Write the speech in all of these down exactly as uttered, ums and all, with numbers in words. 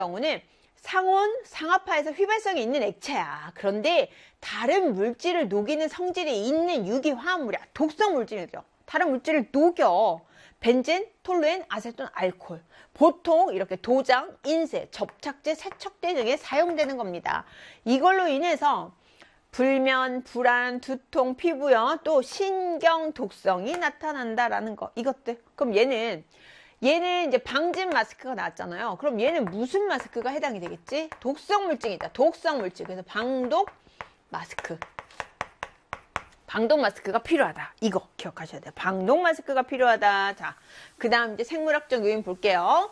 경우는 상온, 상하파에서 휘발성이 있는 액체야. 그런데 다른 물질을 녹이는 성질이 있는 유기화합물이야. 독성 물질이죠. 다른 물질을 녹여. 벤젠, 톨루엔, 아세톤, 알코올. 보통 이렇게 도장, 인쇄, 접착제, 세척제 등에 사용되는 겁니다. 이걸로 인해서 불면, 불안, 두통, 피부염, 또 신경 독성이 나타난다라는 거. 이것들. 그럼 얘는 얘는 이제 방진 마스크가 나왔잖아요. 그럼 얘는 무슨 마스크가 해당이 되겠지? 독성 물질이다. 독성 물질. 그래서 방독 마스크. 방독 마스크가 필요하다. 이거 기억하셔야 돼요. 방독 마스크가 필요하다. 자, 그 다음 이제 생물학적 요인 볼게요.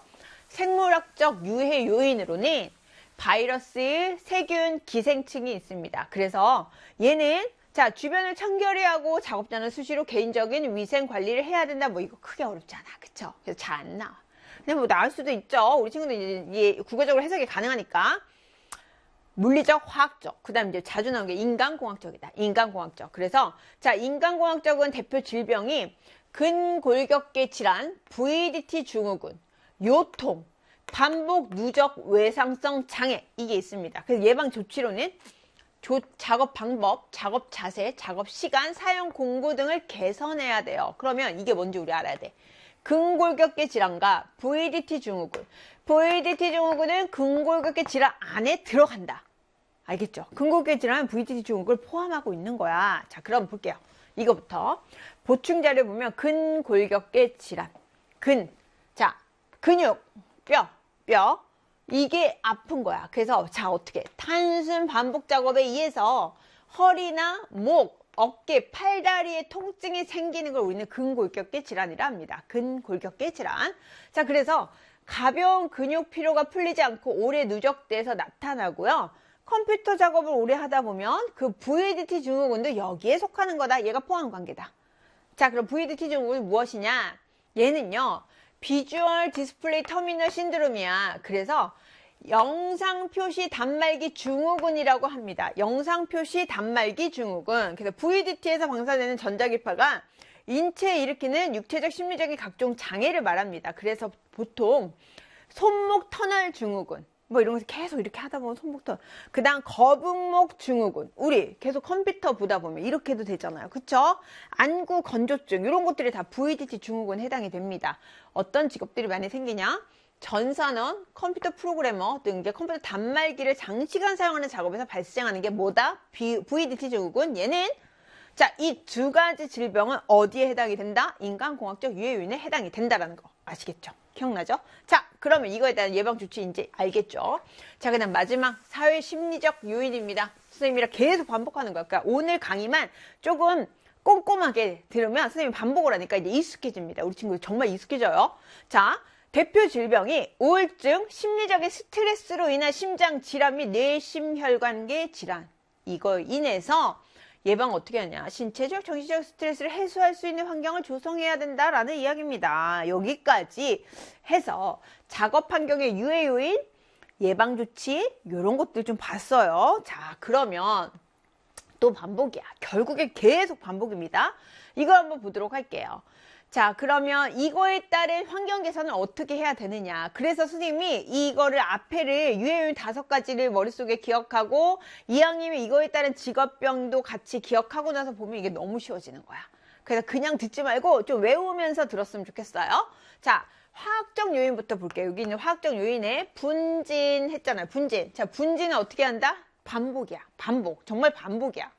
생물학적 유해 요인으로는 바이러스, 세균, 기생충이 있습니다. 그래서 얘는 자 주변을 청결히 하고 작업자는 수시로 개인적인 위생 관리를 해야 된다. 뭐 이거 크게 어렵지 않아. 그쵸? 그래서 잘 안 나와. 근데 뭐 나올 수도 있죠. 우리 친구들 이제 국어적으로 해석이 가능하니까. 물리적, 화학적, 그 다음 이제 자주 나오는 게 인간공학적이다. 인간공학적. 그래서, 자, 인간공학적은 대표 질병이 근골격계 질환, 브이디티 증후군, 요통, 반복 누적 외상성 장애, 이게 있습니다. 그래서 예방 조치로는 조, 작업 방법, 작업 자세, 작업 시간, 사용 공고 등을 개선해야 돼요. 그러면 이게 뭔지 우리 알아야 돼. 근골격계 질환과 브이디티 증후군. 브이디티 증후군은 근골격계 질환 안에 들어간다. 알겠죠? 근골격계 질환은 브이디티 증후군을 포함하고 있는 거야. 자, 그럼 볼게요. 이거부터. 보충 자료 보면 근골격계 질환. 근. 자, 근육, 뼈, 뼈. 이게 아픈 거야. 그래서 자, 어떻게? 단순 반복 작업에 의해서 허리나 목, 어깨, 팔다리에 통증이 생기는 걸 우리는 근골격계 질환이라 합니다. 근골격계 질환. 자, 그래서 가벼운 근육 피로가 풀리지 않고 오래 누적돼서 나타나고요. 컴퓨터 작업을 오래 하다 보면 그 브이디티 증후군도 여기에 속하는 거다. 얘가 포함 관계다. 자, 그럼 브이디티 증후군이 무엇이냐? 얘는요. 비주얼 디스플레이 터미널 신드롬이야. 그래서 영상 표시 단말기 증후군이라고 합니다. 영상 표시 단말기 증후군. 그래서 브이디티에서 방사되는 전자기파가 인체에 일으키는 육체적, 심리적인 각종 장애를 말합니다. 그래서 보통 손목 터널 증후군, 뭐 이런 거 계속 이렇게 하다 보면 손목 터널. 그 다음 거북목 증후군. 우리 계속 컴퓨터 보다 보면 이렇게 해도 되잖아요. 그쵸? 안구 건조증, 이런 것들이 다 브이디티 증후군에 해당이 됩니다. 어떤 직업들이 많이 생기냐? 전산원, 컴퓨터 프로그래머 등 이제 컴퓨터 단말기를 장시간 사용하는 작업에서 발생하는 게 뭐다? 브이디티 증후군. 얘는 자, 이 두 가지 질병은 어디에 해당이 된다? 인간공학적 유해 요인에 해당이 된다라는 거 아시겠죠? 기억나죠? 자, 그러면 이거에 대한 예방 조치 이제 알겠죠? 자, 그다음 마지막 사회 심리적 요인입니다. 선생님이랑 계속 반복하는 거야. 그러니까 오늘 강의만 조금 꼼꼼하게 들으면 선생님이 반복을 하니까 이제 익숙해집니다. 우리 친구들 정말 익숙해져요. 자, 대표 질병이 우울증, 심리적인 스트레스로 인한 심장 질환 및 뇌심혈관계 질환. 이거 인해서 예방 어떻게 하냐? 신체적, 정신적 스트레스를 해소할 수 있는 환경을 조성해야 된다라는 이야기입니다. 여기까지 해서 작업 환경의 유해 요인, 예방 조치 이런 것들 좀 봤어요. 자, 그러면 또 반복이야. 결국에 계속 반복입니다. 이거 한번 보도록 할게요. 자, 그러면 이거에 따른 환경 개선은 어떻게 해야 되느냐. 그래서 선생님이 이거를 앞에를 유해요인 다섯 가지를 머릿속에 기억하고 이왕이면 이거에 따른 직업병도 같이 기억하고 나서 보면 이게 너무 쉬워지는 거야. 그래서 그냥 듣지 말고 좀 외우면서 들었으면 좋겠어요. 자, 화학적 요인부터 볼게요. 여기 있는 화학적 요인에 분진 했잖아요. 분진. 자, 분진은 어떻게 한다? 반복이야. 반복. 정말 반복이야.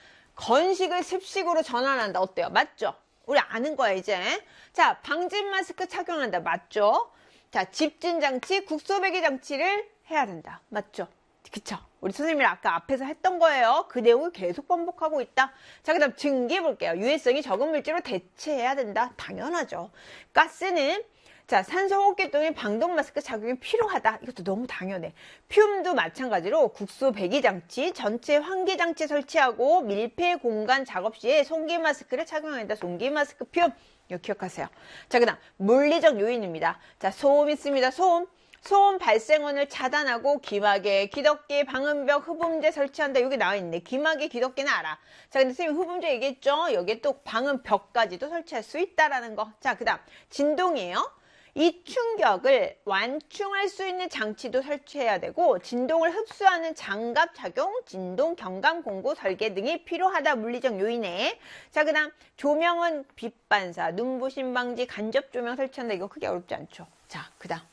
건식을 습식으로 전환한다. 어때요? 맞죠? 우리 아는 거야 이제. 자, 방진 마스크 착용한다. 맞죠? 자, 집진 장치, 국소배기 장치를 해야 된다. 맞죠? 그쵸? 우리 선생님이 아까 앞에서 했던 거예요. 그 내용을 계속 반복하고 있다. 자, 그 다음 증기 볼게요. 유해성이 적은 물질로 대체해야 된다. 당연하죠. 가스는 자, 산소호흡기동의 방독 마스크 착용이 필요하다. 이것도 너무 당연해. 퓨움도 마찬가지로 국소 배기 장치, 전체 환기 장치 설치하고 밀폐 공간 작업 시에 송기 마스크를 착용해야 된다. 송기 마스크 퓨움. 이거 기억하세요. 자, 그다음 물리적 요인입니다. 자, 소음 있습니다. 소음. 소음 발생원을 차단하고 기막에, 기덕기, 방음벽, 흡음재 설치한다. 여기 나와 있네. 기막에, 기덕기는 알아. 자, 근데 선생님 흡음재 얘기했죠? 여기에 또 방음벽까지도 설치할 수 있다라는 거. 자, 그다음 진동이에요. 이 충격을 완충할 수 있는 장치도 설치해야 되고 진동을 흡수하는 장갑 착용, 진동, 경감, 공구, 설계 등이 필요하다. 물리적 요인에. 자, 그 다음 조명은 빛 반사, 눈부심 방지, 간접 조명 설치한다. 이거 크게 어렵지 않죠. 자, 그 다음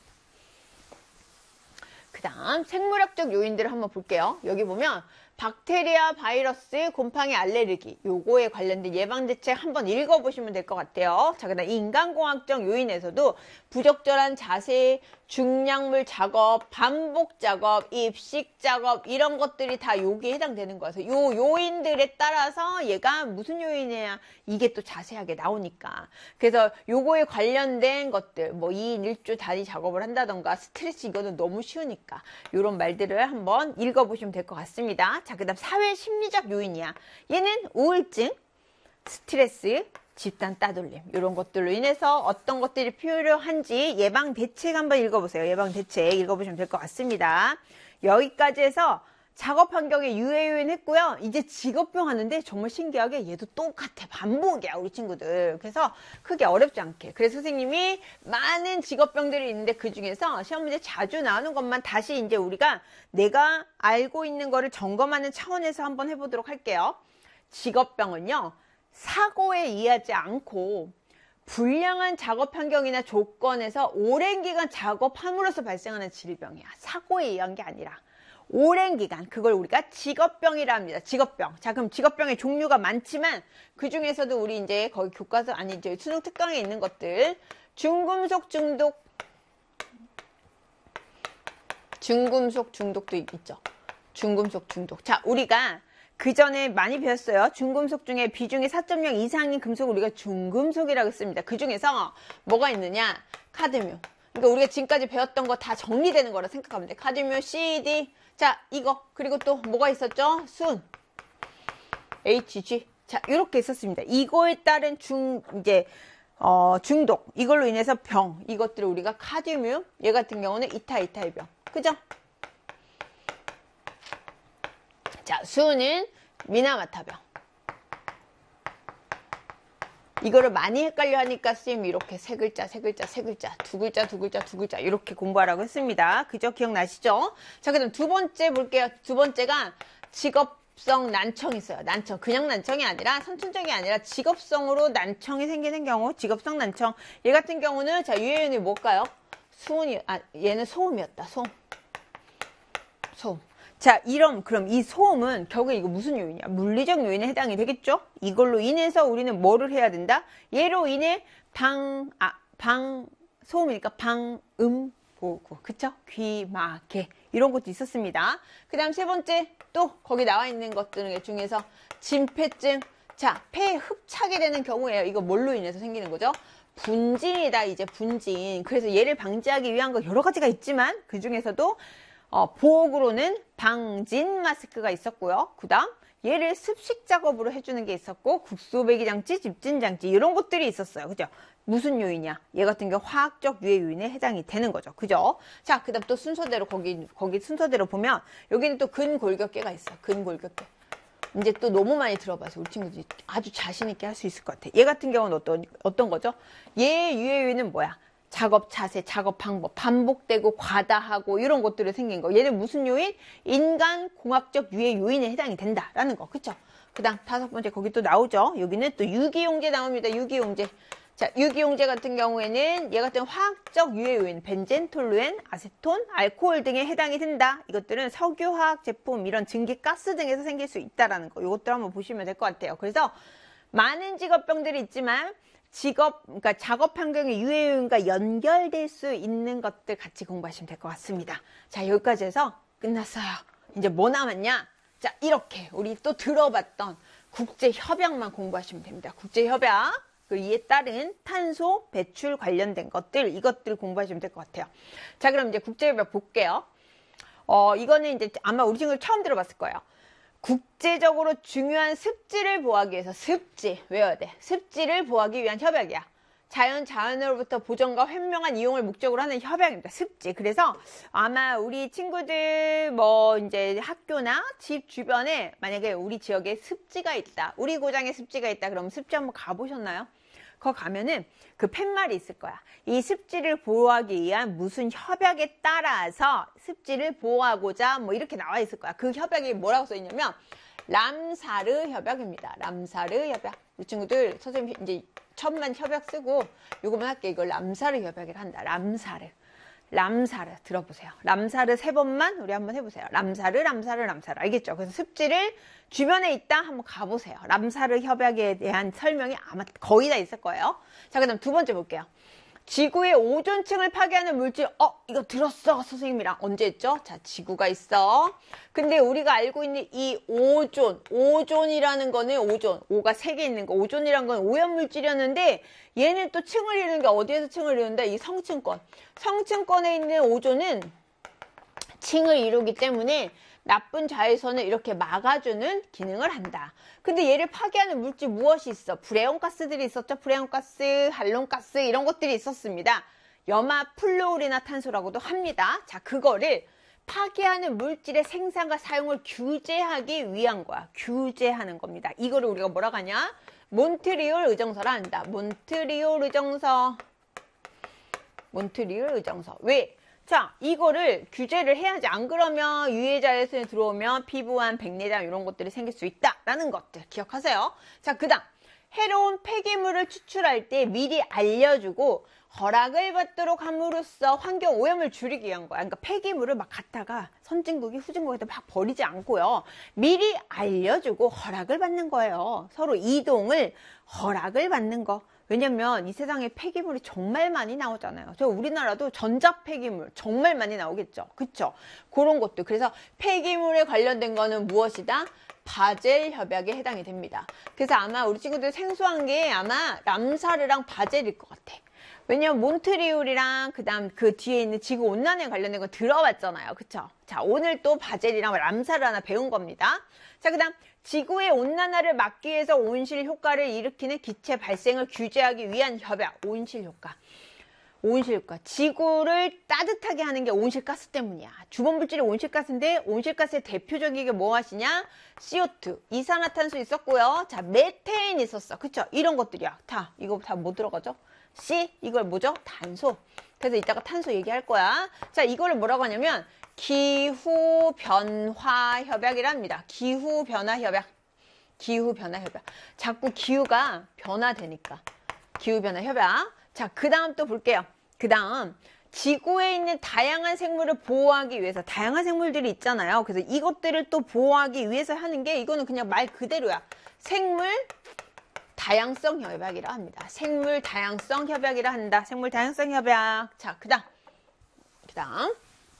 그 다음 생물학적 요인들을 한번 볼게요. 여기 보면 박테리아, 바이러스, 곰팡이, 알레르기 요거에 관련된 예방대책 한번 읽어보시면 될 것 같아요. 자, 그 다음 인간공학적 요인에서도 부적절한 자세, 중량물 작업, 반복 작업, 입식 작업 이런 것들이 다 여기에 해당되는 거여서 요 요인들에 따라서 얘가 무슨 요인이냐 이게 또 자세하게 나오니까. 그래서 요거에 관련된 것들 뭐 이 인 일 조 단위 작업을 한다던가 스트레스 이거는 너무 쉬우니까 요런 말들을 한번 읽어보시면 될 것 같습니다. 자, 그 다음 사회 심리적 요인이야. 얘는 우울증, 스트레스, 집단 따돌림 이런 것들로 인해서 어떤 것들이 필요한지 예방 대책 한번 읽어보세요. 예방 대책 읽어보시면 될 것 같습니다. 여기까지 해서 작업 환경에 유해 요인 했고요. 이제 직업병 하는데 정말 신기하게 얘도 똑같아. 반복이야 우리 친구들. 그래서 크게 어렵지 않게. 그래서 선생님이 많은 직업병들이 있는데 그 중에서 시험 문제 자주 나오는 것만 다시 이제 우리가 내가 알고 있는 거를 점검하는 차원에서 한번 해보도록 할게요. 직업병은요. 사고에 의하지 않고 불량한 작업 환경이나 조건에서 오랜 기간 작업함으로써 발생하는 질병이야. 사고에 의한 게 아니라 오랜 기간 그걸 우리가 직업병이라 합니다. 직업병. 자, 그럼 직업병의 종류가 많지만 그 중에서도 우리 이제 거기 교과서 아니 이제 수능 특강에 있는 것들 중금속 중독 중금속 중독도 있죠. 중금속 중독. 자, 우리가 그 전에 많이 배웠어요. 중금속 중에 비중이 사 점 영 이상인 금속을 우리가 중금속이라고 씁니다. 그 중에서 뭐가 있느냐? 카드뮴. 그러니까 우리가 지금까지 배웠던 거 다 정리되는 거라 생각하면 돼. 카드뮴, 씨 디. 자, 이거. 그리고 또 뭐가 있었죠? 순. 에이치 지. 자, 이렇게 있었습니다. 이거에 따른 중, 이제, 어, 중독. 이걸로 인해서 병. 이것들을 우리가 카드뮴. 얘 같은 경우는 이타, 이타의 병. 그죠? 자, 수는 미나마타병. 이거를 많이 헷갈려 하니까 선생님이 이렇게 세 글자, 세 글자, 세 글자, 두 글자, 두 글자, 두 글자 이렇게 공부하라고 했습니다. 그죠? 기억나시죠? 자, 그럼 두 번째 볼게요. 두 번째가 직업성 난청이 있어요. 난청. 그냥 난청이 아니라 선천적이 아니라 직업성으로 난청이 생기는 경우, 직업성 난청. 얘 같은 경우는 자, 유해윤이 뭘까요? 수은이, 아, 얘는 소음이었다. 소음. 소음. 자, 이런, 그럼 이 소음은 결국에 이거 무슨 요인이야? 물리적 요인에 해당이 되겠죠? 이걸로 인해서 우리는 뭐를 해야 된다? 얘로 인해 방, 아, 방, 소음이니까 방음 보고, 그쵸? 귀, 마, 개. 이런 것도 있었습니다. 그 다음 세 번째, 또 거기 나와 있는 것들 중에서 진폐증. 자, 폐에 흡착이 되는 경우에요. 이거 뭘로 인해서 생기는 거죠? 분진이다, 이제 분진. 그래서 얘를 방지하기 위한 거 여러 가지가 있지만, 그 중에서도 어, 보호구로는 방진 마스크가 있었고요. 그 다음 얘를 습식 작업으로 해주는 게 있었고 국소배기 장치, 집진 장치 이런 것들이 있었어요. 그죠? 무슨 요인이야? 얘 같은 경우 화학적 유해 요인에 해당이 되는 거죠. 그죠? 자, 그 다음 또 순서대로 거기 거기 순서대로 보면 여기는 또 근골격계가 있어. 근골격계. 이제 또 너무 많이 들어봐서 우리 친구들이 아주 자신 있게 할 수 있을 것 같아. 얘 같은 경우는 어떤 어떤 거죠? 얘 유해 요인은 뭐야? 작업 자세, 작업 방법, 반복되고 과다하고 이런 것들이 생긴 거. 얘는 무슨 요인? 인간 공학적 유해 요인에 해당이 된다라는 거. 그쵸? 그 다음 다섯 번째 거기 또 나오죠. 여기는 또 유기용제 나옵니다. 유기용제. 자, 유기용제 같은 경우에는 얘 같은 화학적 유해 요인, 벤젠, 톨루엔, 아세톤, 알코올 등에 해당이 된다. 이것들은 석유화학 제품, 이런 증기가스 등에서 생길 수 있다라는 거. 이것들 한번 보시면 될 것 같아요. 그래서 많은 직업병들이 있지만 직업, 그러니까 작업 환경의 유해 요인과 연결될 수 있는 것들 같이 공부하시면 될 것 같습니다. 자, 여기까지 해서 끝났어요. 이제 뭐 남았냐? 자, 이렇게 우리 또 들어봤던 국제협약만 공부하시면 됩니다. 국제협약, 그 이에 따른 탄소 배출 관련된 것들, 이것들 공부하시면 될 것 같아요. 자, 그럼 이제 국제협약 볼게요. 어, 이거는 이제 아마 우리 친구들 처음 들어봤을 거예요. 국제적으로 중요한 습지를 보호하기 위해서, 습지 외워야 돼. 습지를 보호하기 위한 협약이야. 자연 자연으로부터 보존과 현명한 이용을 목적으로 하는 협약입니다. 습지. 그래서 아마 우리 친구들 뭐 이제 학교나 집 주변에 만약에 우리 지역에 습지가 있다, 우리 고장에 습지가 있다 그러면 습지 한번 가보셨나요? 거 가면은 그 팻말이 있을 거야. 이 습지를 보호하기 위한 무슨 협약에 따라서 습지를 보호하고자 뭐 이렇게 나와 있을 거야. 그 협약이 뭐라고 써 있냐면 람사르 협약입니다. 람사르 협약. 이 친구들 선생님 이제 첫만 협약 쓰고 요거만 할게. 이걸 람사르 협약이라 한다. 람사르. 람사르 들어보세요. 람사르 세 번만 우리 한번 해보세요. 람사르 람사르 람사르 알겠죠? 그래서 습지를 주변에 있다 한번 가보세요. 람사르 협약에 대한 설명이 아마 거의 다 있을 거예요. 자, 그 다음 두 번째 볼게요. 지구의 오존층을 파괴하는 물질. 어 이거 들었어 선생님이랑 언제 했죠? 자, 지구가 있어. 근데 우리가 알고 있는 이 오존, 오존이라는 거는 오존, 오가 세 개 있는 거. 오존이라는 건 오염물질이었는데 얘는 또 층을 이루는 게 어디에서 층을 이루는데 이 성층권. 성층권에 있는 오존은 층을 이루기 때문에 나쁜 자외선을 이렇게 막아주는 기능을 한다. 근데 얘를 파괴하는 물질 무엇이 있어? 프레온가스들이 있었죠. 프레온가스, 할론가스 이런 것들이 있었습니다. 염화 플루오리나탄소라고도 합니다. 자, 그거를 파괴하는 물질의 생산과 사용을 규제하기 위한 거야. 규제하는 겁니다. 이거를 우리가 뭐라고 하냐? 몬트리올 의정서라 한다. 몬트리올 의정서. 몬트리올 의정서. 왜? 자, 이거를 규제를 해야지. 안 그러면 유해 자외선이 들어오면 피부암, 백내장 이런 것들이 생길 수 있다라는 것들 기억하세요. 자, 그다음 해로운 폐기물을 추출할 때 미리 알려주고 허락을 받도록 함으로써 환경 오염을 줄이기 위한 거야. 그러니까 폐기물을 막 갖다가 선진국이 후진국한테 막 버리지 않고요. 미리 알려주고 허락을 받는 거예요. 서로 이동을 허락을 받는 거. 왜냐면 이 세상에 폐기물이 정말 많이 나오잖아요. 저 우리나라도 전자 폐기물 정말 많이 나오겠죠. 그쵸? 그런 것도. 그래서 폐기물에 관련된 거는 무엇이다? 바젤 협약에 해당이 됩니다. 그래서 아마 우리 친구들 생소한 게 아마 람사르랑 바젤일 것 같아. 왜냐면 몬트리올이랑 그 다음 그 뒤에 있는 지구 온난화에 관련된 거 들어봤잖아요. 그쵸? 자, 오늘 또 바젤이랑 람사르 하나 배운 겁니다. 자, 그 다음 지구의 온난화를 막기 위해서 온실 효과를 일으키는 기체 발생을 규제하기 위한 협약. 온실 효과. 온실 효과. 지구를 따뜻하게 하는 게 온실가스 때문이야. 주범물질이 온실가스인데 온실가스의 대표적인 게 무엇이냐? 씨오투. 이산화탄소 있었고요. 자, 메테인 있었어. 그쵸? 이런 것들이야. 다. 이거 다 뭐 들어가죠? C. 이걸 뭐죠? 탄소. 그래서 이따가 탄소 얘기할 거야. 자, 이거를 뭐라고 하냐면 기후변화 협약이랍니다. 기후변화 협약. 기후변화 협약. 자꾸 기후가 변화되니까. 기후변화 협약. 자, 그 다음 또 볼게요. 그 다음 지구에 있는 다양한 생물을 보호하기 위해서 다양한 생물들이 있잖아요. 그래서 이것들을 또 보호하기 위해서 하는 게 이거는 그냥 말 그대로야. 생물 다양성 협약이라 합니다. 생물 다양성 협약이라 한다. 생물 다양성 협약. 자, 그 다음 그 다음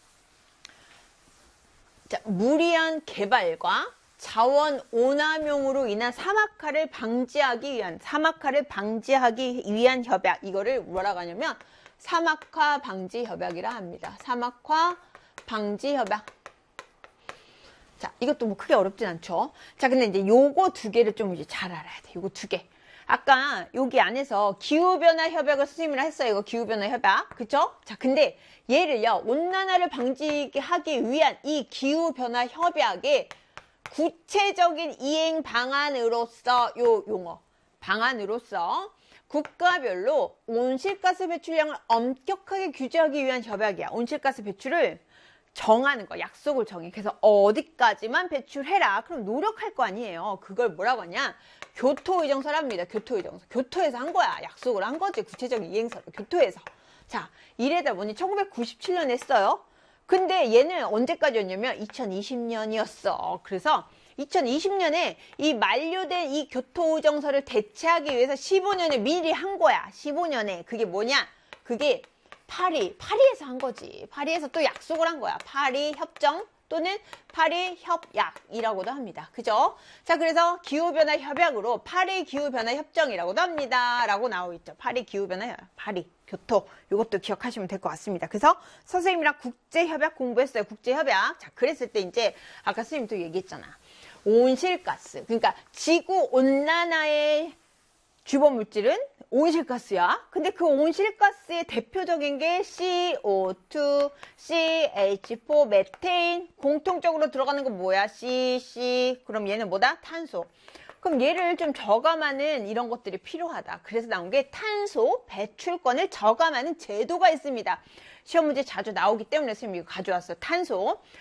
자, 무리한 개발과 자원 오남용으로 인한 사막화를 방지하기 위한 사막화를 방지하기 위한 협약. 이거를 뭐라고 하냐면 사막화 방지 협약이라 합니다. 사막화 방지 협약. 자, 이것도 뭐 크게 어렵진 않죠. 자, 근데 이제 요거 두 개를 좀 이제 잘 알아야 돼. 요거 두 개. 아까 여기 안에서 기후변화 협약을 선생님이랑 했어요. 이거 기후변화 협약. 그쵸? 자, 근데 얘를요, 온난화를 방지하기 위한 이 기후변화 협약의 구체적인 이행 방안으로서 요 용어. 방안으로서 국가별로 온실가스 배출량을 엄격하게 규제하기 위한 협약이야. 온실가스 배출을 정하는 거, 약속을 정해. 그래서 어디까지만 배출해라. 그럼 노력할 거 아니에요. 그걸 뭐라고 하냐? 교토의정서랍니다. 교토의정서. 교토에서 한 거야. 약속을 한 거지. 구체적인 이행서를. 교토에서. 자, 이래다 보니 천구백구십칠 년에 했어요. 근데 얘는 언제까지였냐면 이천이십 년이었어. 그래서 이천이십 년에 이 만료된 이 교토의정서를 대체하기 위해서 십오 년에 미리 한 거야. 십오 년에. 그게 뭐냐? 그게 파리, 파리에서 한 거지. 파리에서 또 약속을 한 거야. 파리 협정 또는 파리 협약이라고도 합니다. 그죠? 자, 그래서 기후변화 협약으로 파리 기후변화 협정이라고도 합니다. 라고 나오고 있죠. 파리 기후변화 협약. 파리, 교토. 이것도 기억하시면 될 것 같습니다. 그래서 선생님이랑 국제협약 공부했어요. 국제협약. 자, 그랬을 때 이제 아까 선생님도 얘기했잖아. 온실가스. 그러니까 지구 온난화의 주범 물질은 온실가스야. 근데 그 온실가스의 대표적인 게 씨 오 투, 씨 에이치 사, 메테인. 공통적으로 들어가는 건 뭐야? C, C. 그럼 얘는 뭐다? 탄소. 그럼 얘를 좀 저감하는 이런 것들이 필요하다. 그래서 나온 게 탄소 배출권을 저감하는 제도가 있습니다. 시험 문제 자주 나오기 때문에 선생님이 이거 가져왔어요. 탄소